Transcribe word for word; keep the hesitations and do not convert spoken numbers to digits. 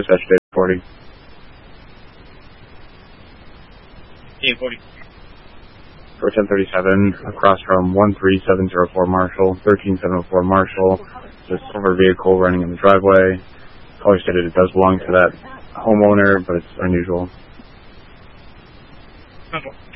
dispatch data forty. eight forty. For ten thirty-seven, across from one three seven zero four Marshall, thirteen seven oh four Marshall, there's a silver vehicle running in the driveway. Caller stated it does belong to that homeowner, but it's unusual. ten four.